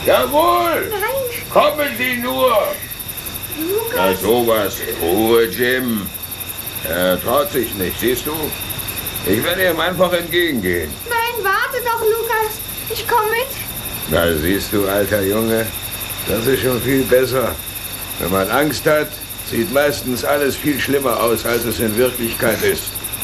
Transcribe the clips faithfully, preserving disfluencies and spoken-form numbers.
Jawohl! Nein! Kommen Sie nur! Lukas! Na sowas. Ruhe, Jim. Er traut sich nicht, siehst du? Ich werde ihm einfach entgegengehen. Nein, warte doch, Lukas! Ich komme mit! Na, siehst du, alter Junge, das ist schon viel besser. Wenn man Angst hat, sieht meistens alles viel schlimmer aus, als es in Wirklichkeit ist.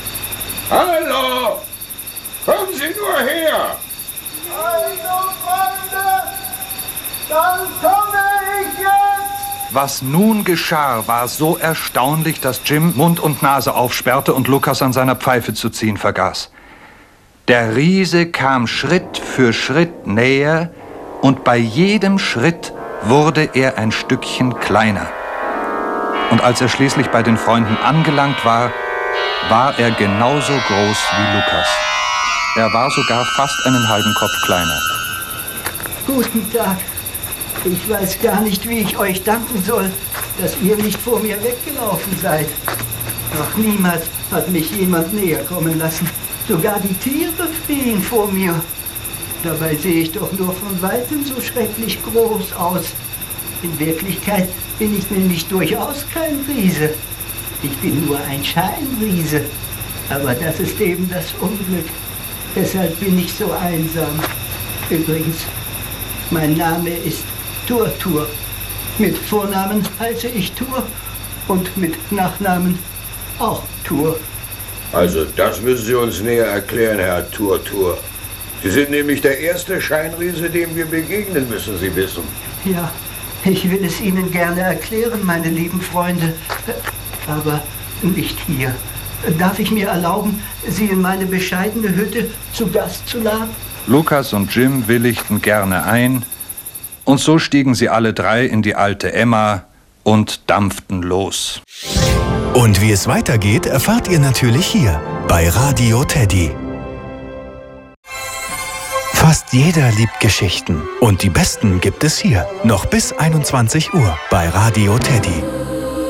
Hallo! Kommen Sie nur her! Also, Freunde, dann komme ich jetzt! Was nun geschah, war so erstaunlich, dass Jim Mund und Nase aufsperrte und Lukas an seiner Pfeife zu ziehen vergaß. Der Riese kam Schritt für Schritt näher und bei jedem Schritt wurde er ein Stückchen kleiner. Und als er schließlich bei den Freunden angelangt war, war er genauso groß wie Lukas. Er war sogar fast einen halben Kopf kleiner. Guten Tag. Ich weiß gar nicht, wie ich euch danken soll, dass ihr nicht vor mir weggelaufen seid. Noch niemals hat mich jemand näher kommen lassen. Sogar die Tiere fliehen vor mir. Dabei sehe ich doch nur von Weitem so schrecklich groß aus. In Wirklichkeit bin ich nämlich durchaus kein Riese. Ich bin nur ein Scheinriese. Aber das ist eben das Unglück. Deshalb bin ich so einsam. Übrigens, mein Name ist Turtur. Mit Vornamen heiße ich Tur und mit Nachnamen auch Tur. Also, das müssen Sie uns näher erklären, Herr Turtur. Sie sind nämlich der erste Scheinriese, dem wir begegnen, müssen Sie wissen. Ja, ich will es Ihnen gerne erklären, meine lieben Freunde. Aber nicht hier. Darf ich mir erlauben, Sie in meine bescheidene Hütte zu Gast zu laden? Lukas und Jim willigten gerne ein, und so stiegen sie alle drei in die alte Emma und dampften los. Und wie es weitergeht, erfahrt ihr natürlich hier bei Radio Teddy. Fast jeder liebt Geschichten und die besten gibt es hier, noch bis einundzwanzig Uhr bei Radio Teddy.